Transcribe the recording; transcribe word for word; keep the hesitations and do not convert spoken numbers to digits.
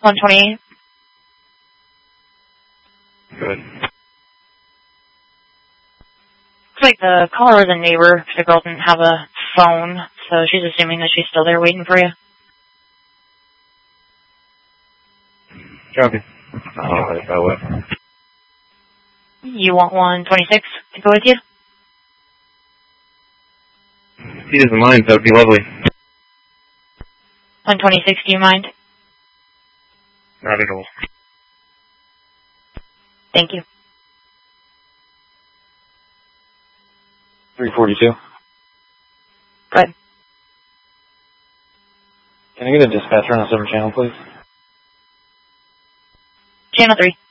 one twenty-eight. Good. Looks like the caller was a neighbor. The girl didn't have a phone, so she's assuming that she's still there waiting for you. Copy. I'll head that way. You want one twenty-six to go with you? If he doesn't mind, that would be lovely. one twenty-six, do you mind? Not at all. Thank you. three forty-two. Good. Can I get a dispatcher on a seven channel, please? Channel three.